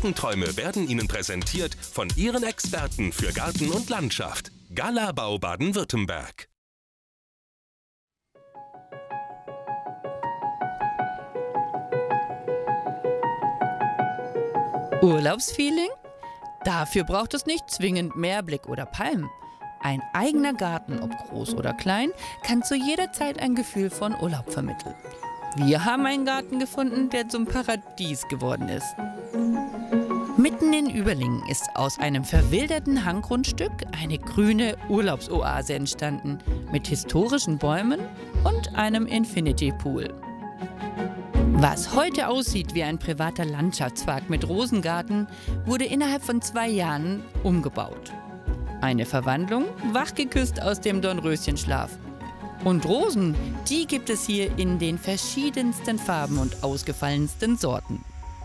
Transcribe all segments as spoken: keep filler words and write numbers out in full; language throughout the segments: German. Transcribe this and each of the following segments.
Gartenträume werden Ihnen präsentiert von Ihren Experten für Garten und Landschaft. Galabau Baden-Württemberg. Urlaubsfeeling? Dafür braucht es nicht zwingend Meerblick oder Palmen. Ein eigener Garten, ob groß oder klein, kann zu jeder Zeit ein Gefühl von Urlaub vermitteln. Wir haben einen Garten gefunden, der zum Paradies geworden ist. Mitten in Überlingen ist aus einem verwilderten Hanggrundstück eine grüne Urlaubsoase entstanden, mit historischen Bäumen und einem Infinity Pool. Was heute aussieht wie ein privater Landschaftspark mit Rosengarten, wurde innerhalb von zwei Jahren umgebaut. Eine Verwandlung, wachgeküsst aus dem Dornröschenschlaf. Und Rosen, die gibt es hier in den verschiedensten Farben und ausgefallensten Sorten.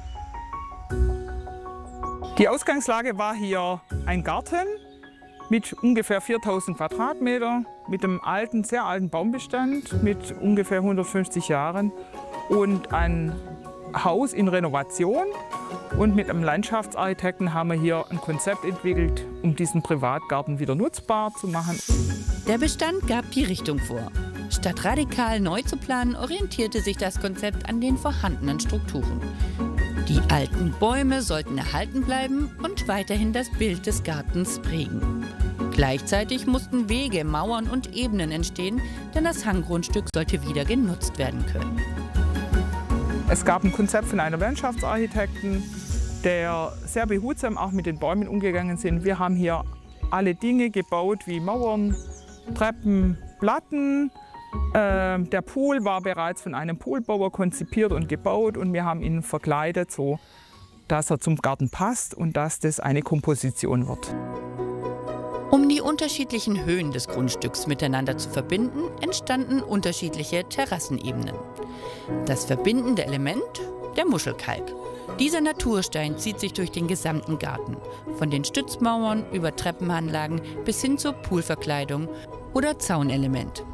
Die Ausgangslage war hier ein Garten mit ungefähr viertausend Quadratmeter, mit einem alten, sehr alten Baumbestand mit ungefähr hundertfünfzig Jahren und ein Haus in Renovation. Und mit einem Landschaftsarchitekten haben wir hier ein Konzept entwickelt, um diesen Privatgarten wieder nutzbar zu machen. Der Bestand gab die Richtung vor. Statt radikal neu zu planen, orientierte sich das Konzept an den vorhandenen Strukturen. Die alten Bäume sollten erhalten bleiben und weiterhin das Bild des Gartens prägen. Gleichzeitig mussten Wege, Mauern und Ebenen entstehen, denn das Hanggrundstück sollte wieder genutzt werden können. Es gab ein Konzept von einem Landschaftsarchitekten, der sehr behutsam auch mit den Bäumen umgegangen ist. Wir haben hier alle Dinge gebaut wie Mauern, Treppen, Platten. Äh, der Pool war bereits von einem Poolbauer konzipiert und gebaut und wir haben ihn verkleidet, so dass er zum Garten passt und dass das eine Komposition wird. Um die unterschiedlichen Höhen des Grundstücks miteinander zu verbinden, entstanden unterschiedliche Terrassenebenen. Das verbindende Element, der Muschelkalk. Dieser Naturstein zieht sich durch den gesamten Garten, von den Stützmauern über Treppenanlagen bis hin zur Poolverkleidung oder Zaunelement.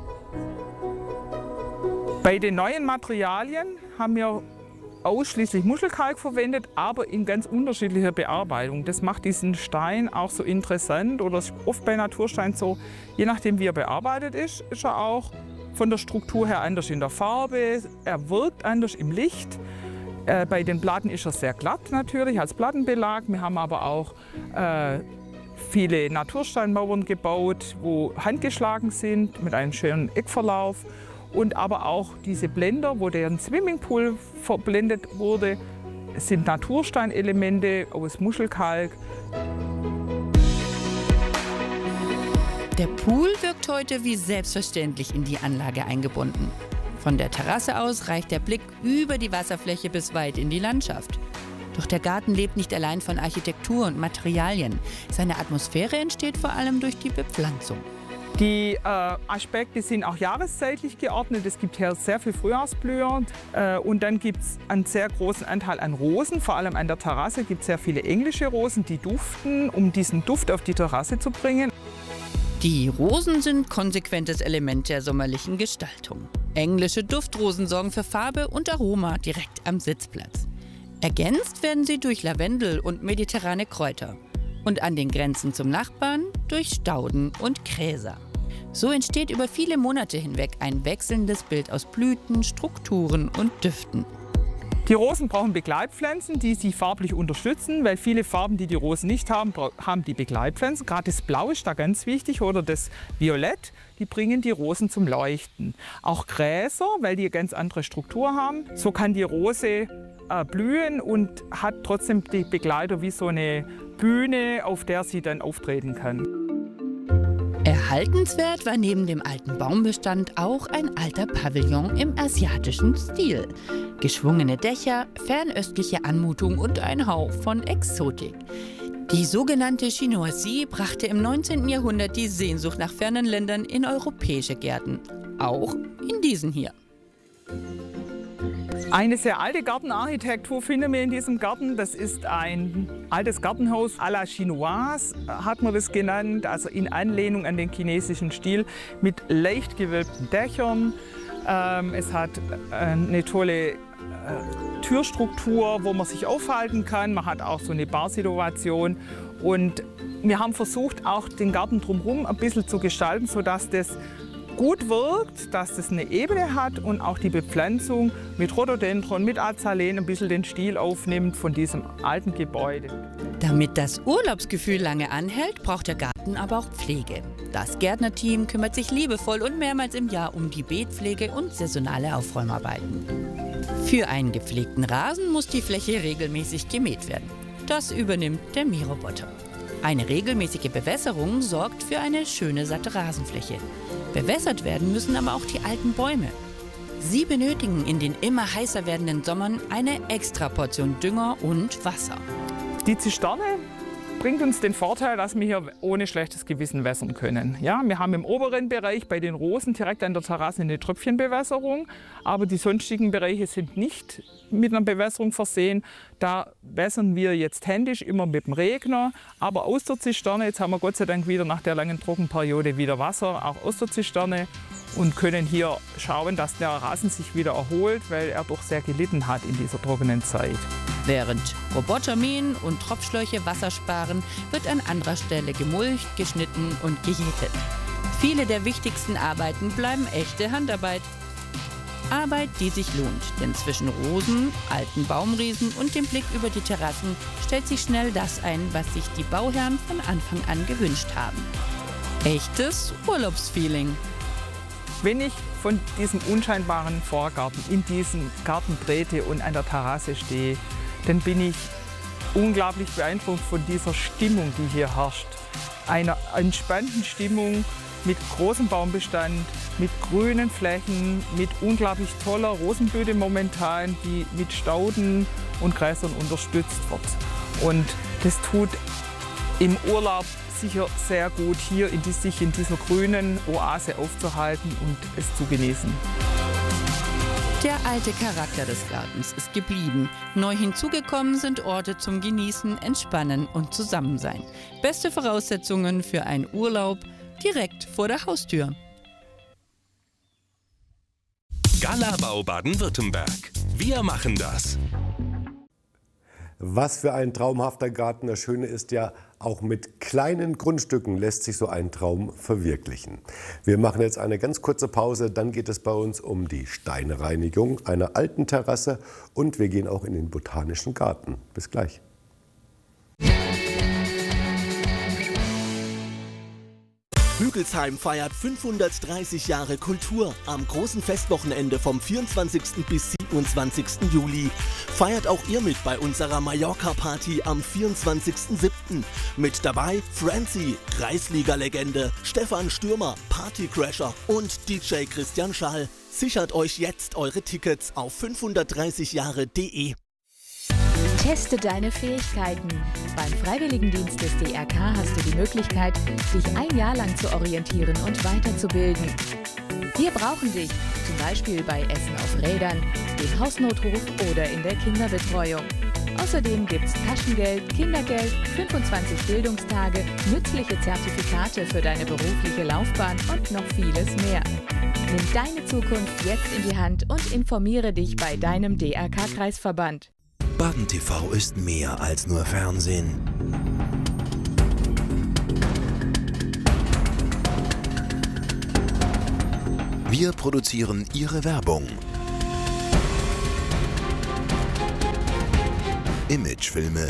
Bei den neuen Materialien haben wir ausschließlich Muschelkalk verwendet, aber in ganz unterschiedlicher Bearbeitung. Das macht diesen Stein auch so interessant oder oft bei Naturstein so, je nachdem wie er bearbeitet ist, ist er auch von der Struktur her anders in der Farbe, er wirkt anders im Licht. Äh, bei den Platten ist er sehr glatt natürlich als Plattenbelag. Wir haben aber auch äh, viele Natursteinmauern gebaut, wo handgeschlagen sind mit einem schönen Eckverlauf. Und aber auch diese Blender, wo der Swimmingpool verblendet wurde, sind Natursteinelemente aus Muschelkalk. Der Pool wirkt heute wie selbstverständlich in die Anlage eingebunden. Von der Terrasse aus reicht der Blick über die Wasserfläche bis weit in die Landschaft. Doch der Garten lebt nicht allein von Architektur und Materialien. Seine Atmosphäre entsteht vor allem durch die Bepflanzung. Die äh, Aspekte sind auch jahreszeitlich geordnet. Es gibt hier sehr viel Frühjahrsblüher äh, und dann gibt es einen sehr großen Anteil an Rosen. Vor allem an der Terrasse gibt es sehr viele englische Rosen, die duften, um diesen Duft auf die Terrasse zu bringen. Die Rosen sind konsequentes Element der sommerlichen Gestaltung. Englische Duftrosen sorgen für Farbe und Aroma direkt am Sitzplatz. Ergänzt werden sie durch Lavendel und mediterrane Kräuter. Und an den Grenzen zum Nachbarn durch Stauden und Gräser. So entsteht über viele Monate hinweg ein wechselndes Bild aus Blüten, Strukturen und Düften. Die Rosen brauchen Begleitpflanzen, die sie farblich unterstützen, weil viele Farben, die die Rosen nicht haben, haben die Begleitpflanzen. Gerade das Blau ist da ganz wichtig oder das Violett, die bringen die Rosen zum Leuchten. Auch Gräser, weil die eine ganz andere Struktur haben. So kann die Rose äh, blühen und hat trotzdem die Begleiter wie so eine Bühne, auf der sie dann auftreten kann. Erhaltenswert war neben dem alten Baumbestand auch ein alter Pavillon im asiatischen Stil. Geschwungene Dächer, fernöstliche Anmutung und ein Hauch von Exotik. Die sogenannte Chinoiserie brachte im neunzehnten Jahrhundert die Sehnsucht nach fernen Ländern in europäische Gärten. Auch in diesen hier. Eine sehr alte Gartenarchitektur finden wir in diesem Garten. Das ist ein altes Gartenhaus à la Chinoise, hat man das genannt, also in Anlehnung an den chinesischen Stil mit leicht gewölbten Dächern. Ähm, es hat eine tolle äh, Türstruktur, wo man sich aufhalten kann. Man hat auch so eine Barsituation. Und wir haben versucht, auch den Garten drumherum ein bisschen zu gestalten, sodass das gut wirkt, dass das eine Ebene hat und auch die Bepflanzung mit Rhododendron, mit Azaleen ein bisschen den Stil aufnimmt von diesem alten Gebäude. Damit das Urlaubsgefühl lange anhält, braucht der Garten aber auch Pflege. Das Gärtnerteam kümmert sich liebevoll und mehrmals im Jahr um die Beetpflege und saisonale Aufräumarbeiten. Für einen gepflegten Rasen muss die Fläche regelmäßig gemäht werden. Das übernimmt der Mähroboter. Eine regelmäßige Bewässerung sorgt für eine schöne, satte Rasenfläche. Bewässert werden müssen aber auch die alten Bäume. Sie benötigen in den immer heißer werdenden Sommern eine Extraportion Dünger und Wasser. Die Zisterne bringt uns den Vorteil, dass wir hier ohne schlechtes Gewissen wässern können. Ja, wir haben im oberen Bereich bei den Rosen direkt an der Terrasse eine Tröpfchenbewässerung, aber die sonstigen Bereiche sind nicht mit einer Bewässerung versehen. Da wässern wir jetzt händisch, immer mit dem Regner, aber aus der Zisterne, jetzt haben wir Gott sei Dank wieder nach der langen Trockenperiode wieder Wasser, auch aus der Zisterne, und können hier schauen, dass der Rasen sich wieder erholt, weil er doch sehr gelitten hat in dieser trockenen Zeit. Während Roboter mähen und Tropfschläuche Wasser sparen, wird an anderer Stelle gemulcht, geschnitten und gejätet. Viele der wichtigsten Arbeiten bleiben echte Handarbeit. Arbeit, die sich lohnt, denn zwischen Rosen, alten Baumriesen und dem Blick über die Terrassen stellt sich schnell das ein, was sich die Bauherren von Anfang an gewünscht haben. Echtes Urlaubsfeeling. Wenn ich von diesem unscheinbaren Vorgarten in diesen Garten trete und an der Terrasse stehe, dann bin ich unglaublich beeindruckt von dieser Stimmung, die hier herrscht. Einer entspannten Stimmung mit großem Baumbestand, mit grünen Flächen, mit unglaublich toller Rosenblüte momentan, die mit Stauden und Gräsern unterstützt wird. Und das tut im Urlaub sicher sehr gut, hier in die, sich in dieser grünen Oase aufzuhalten und es zu genießen. Der alte Charakter des Gartens ist geblieben. Neu hinzugekommen sind Orte zum Genießen, Entspannen und Zusammensein. Beste Voraussetzungen für einen Urlaub direkt vor der Haustür. Galabau Baden-Württemberg. Wir machen das. Was für ein traumhafter Garten. Das Schöne ist ja, auch mit kleinen Grundstücken lässt sich so ein Traum verwirklichen. Wir machen jetzt eine ganz kurze Pause, dann geht es bei uns um die Steinreinigung einer alten Terrasse und wir gehen auch in den Botanischen Garten. Bis gleich. Hügelsheim feiert fünfhundertdreißig Jahre Kultur am großen Festwochenende vom vierundzwanzigsten bis siebenundzwanzigsten Juli. Feiert auch ihr mit bei unserer Mallorca-Party am vierundzwanzigsten siebten Mit dabei Francie, Kreisliga-Legende, Stefan Stürmer, Partycrasher und D J Christian Schall. Sichert euch jetzt eure Tickets auf fünfhundertdreißig Jahre punkt de. Teste deine Fähigkeiten. Beim Freiwilligendienst des D R K hast du die Möglichkeit, dich ein Jahr lang zu orientieren und weiterzubilden. Wir brauchen dich, zum Beispiel bei Essen auf Rädern, dem Hausnotruf oder in der Kinderbetreuung. Außerdem gibt's Taschengeld, Kindergeld, fünfundzwanzig Bildungstage, nützliche Zertifikate für deine berufliche Laufbahn und noch vieles mehr. Nimm deine Zukunft jetzt in die Hand und informiere dich bei deinem D R K-Kreisverband. Baden T V ist mehr als nur Fernsehen. Wir produzieren Ihre Werbung. Imagefilme.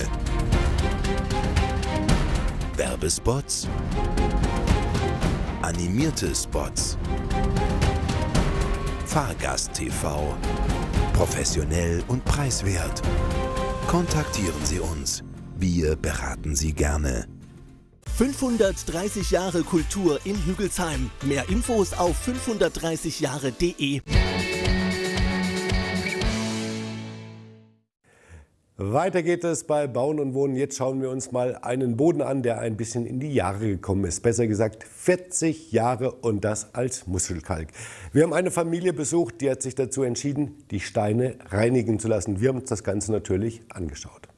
Werbespots. Animierte Spots. Fahrgast-T V. Professionell und preiswert. Kontaktieren Sie uns. Wir beraten Sie gerne. fünfhundertdreißig Jahre Kultur in Hügelsheim. Mehr Infos auf fünfhundertdreißig Jahre punkt de. Weiter geht es bei Bauen und Wohnen. Jetzt schauen wir uns mal einen Boden an, der ein bisschen in die Jahre gekommen ist. Besser gesagt vierzig Jahre und das als Muschelkalk. Wir haben eine Familie besucht, die hat sich dazu entschieden, die Steine reinigen zu lassen. Wir haben uns das Ganze natürlich angeschaut.